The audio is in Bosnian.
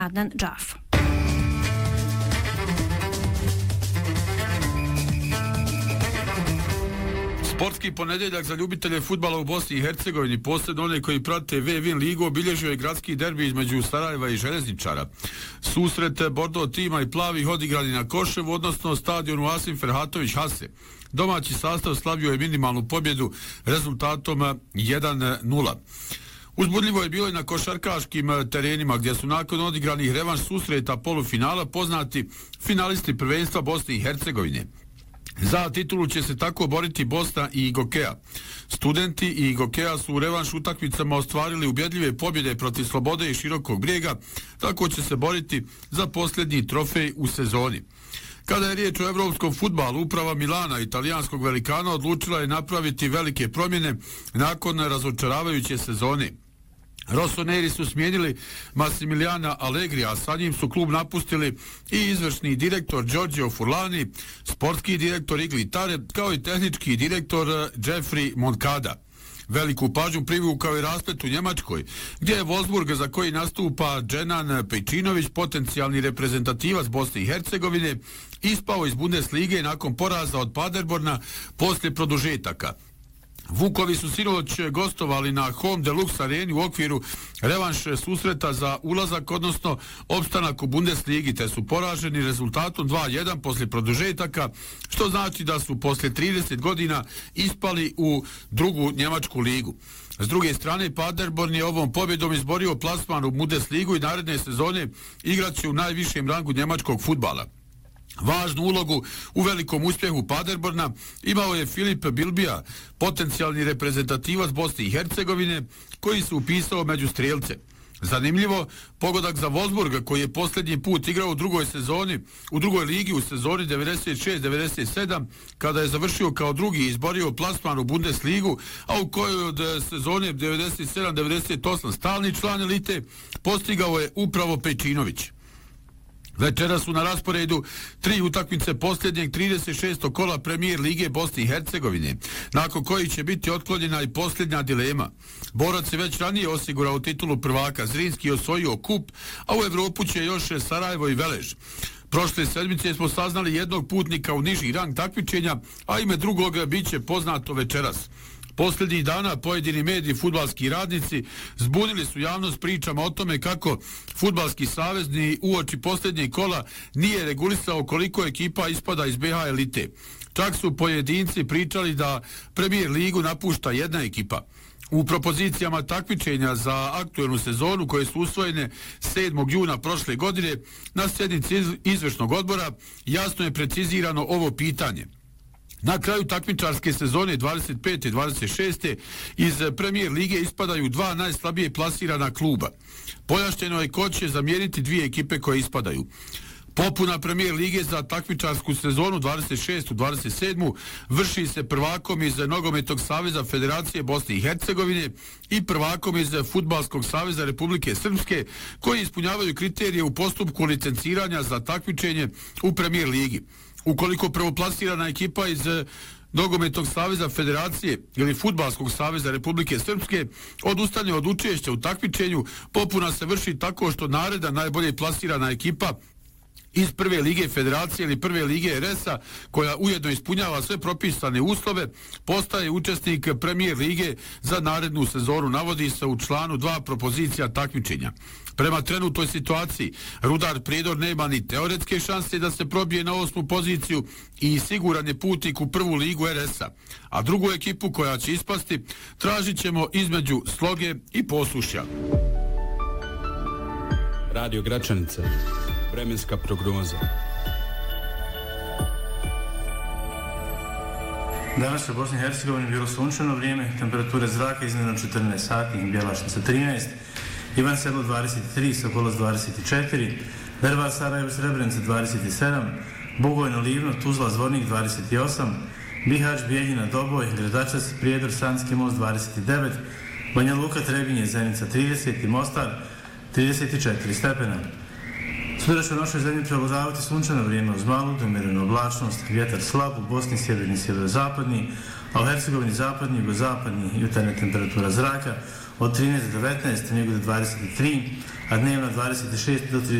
Adnan Džaf. Sportski ponedjeljak za ljubitelje fudbala u Bosni i Hercegovini, posebno one koji prate V-Win ligu, obilježio je gradski derbi između Sarajeva i Željezničara. Susret Bordeaux tima i plavih odigrani na Koševu, odnosno stadionu Asim Ferhatović Hase. Domaći sastav slavio je minimalnu pobjedu rezultatom 1-0. Uzbudljivo je bilo i na košarkaškim terenima, gdje su nakon odigranih revanš susreta polufinala poznati finalisti prvenstva Bosne i Hercegovine. Za titulu će se tako boriti Bosna i Gokeja. Studenti i Gokeja su u revanš utakmicama ostvarili ubjedljive pobjede protiv Slobode i Širokog Brijega, tako će se boriti za posljednji trofej u sezoni. Kada je riječ o evropskom fudbalu, uprava Milana, italijanskog velikana, odlučila je napraviti velike promjene nakon razočaravajuće sezone. Rossoneri su smijenili Massimiliana Allegrija, a sa njim su klub napustili i izvršni direktor Giorgio Furlani, sportski direktor Igli Tare, kao i tehnički direktor Jeffrey Moncada. Veliku pažnju privukao je rasplet u Njemačkoj, gdje je Wolfsburg, za koji nastupa Dženan Pejčinović, potencijalni reprezentativac Bosne i Hercegovine, ispao iz Bundeslige nakon poraza od Paderborna poslije produžetaka. Vukovi su sinoć gostovali na Home Deluxe areni u okviru revanš susreta za ulazak, odnosno opstanak u Bundesligi, te su poraženi rezultatom 2-1 poslije produžetaka, što znači da su poslije 30 godina ispali u drugu njemačku ligu. S druge strane, Paderborn je ovom pobjedom izborio plasman u Bundesligu i naredne sezone igraće u najvišem rangu njemačkog fudbala. Važnu ulogu u velikom uspjehu Paderborna imao je Filip Bilbija, potencijalni reprezentativac Bosne i Hercegovine, koji se upisao među strijelce. Zanimljivo, pogodak za Wolfsburg, koji je posljednji put igrao u drugoj ligi u sezoni 96-97, kada je završio kao drugi i izborio plasman u Bundesligu, a u kojoj od sezone 97-98 stalni član elite postigao je upravo Pejčinović. Večeras su na rasporedu 3 utakmice posljednjeg 36. kola Premijer Lige Bosne i Hercegovine, nakon kojih će biti otklonjena i posljednja dilema. Borac je već ranije osigurao titulu prvaka, Zrinski je osvojio kup, a u Evropu će još Sarajevo i Velež. Prošle sedmice smo saznali jednog putnika u niži rang takmičenja, a ime drugog bit će poznato večeras. Posljednjih dana pojedini mediji, fudbalski radnici zbunili su javnost pričama o tome kako Fudbalski savez ni uoči posljednjeg kola nije regulisao koliko ekipa ispada iz BH elite. Čak su pojedinci pričali da Premijer ligu napušta jedna ekipa. U propozicijama takmičenja za aktuelnu sezonu, koje su usvojene 7. juna prošle godine na sjednici izvršnog odbora, jasno je precizirano ovo pitanje. Na kraju takmičarske sezone 25. i 26. iz Premijer lige ispadaju 2 najslabije plasirana kluba. Pojašnjeno je ko će zamijeniti 2 ekipe koje ispadaju. Popuna Premijer lige za takmičarsku sezonu 26-27 vrši se prvakom iz Nogometnog saveza Federacije Bosne i Hercegovine i prvakom iz Fudbalskog saveza Republike Srpske, koji ispunjavaju kriterije u postupku licenciranja za takmičenje u Premijer ligi. Ukoliko prvoplasirana ekipa iz Nogometnog saveza Federacije ili Fudbalskog saveza Republike Srpske odustane od učešća u takmičenju, popuna se vrši tako što naredna najbolje plasirana ekipa iz prve lige Federacije ili prve lige RS-a, koja ujedno ispunjava sve propisane uslove, postaje učesnik Premijer lige za narednu sezonu, navodi se u članu 2 propozicija takmičenja. Prema trenutnoj situaciji, Rudar Prijedor nema ni teoretske šanse da se probije na 8. poziciju i siguran je putnik u prvu ligu RS-a, a drugu ekipu koja će ispasti tražit ćemo između Sloge i Posušja. Radio Gračanica. Vremenska prognoza. Danas u Bosni i Hercegovini bilo sunčano vrijeme, temperature zraka iznad 14 sati, Bjelašnica 13, Ivan Sedlo 23, Sokolac 24, Drvar Sarajevo Srebrenica 27, Bugojno Livno, Tuzla Zvornik 28, Bihać Bijeljina Doboj, Gradačac Prijedor Sanski most 29, Banja Luka Trebinje Zenica 30 i Mostar 34 stepena. Sutra će u našoj zemlji prevladavati sunčano vrijeme uz malu do umjerenu oblačnost, vjetar slab, u Bosni sjeverni, sjeverozapadni, a u Hercegovini zapadni, jugozapadni, jutarnja temperatura zraka od 13 do 19, Njegu do 23, a dnevna 26 do